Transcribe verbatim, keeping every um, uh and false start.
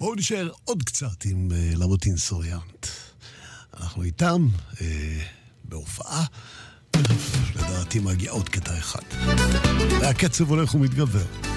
בואו נשאר עוד קצת עם לבוטין סוריאנט. אנחנו איתם אה, בהופעה, לדעתי מגיע עוד קטע אחד. והקצב הולך ומתגבר.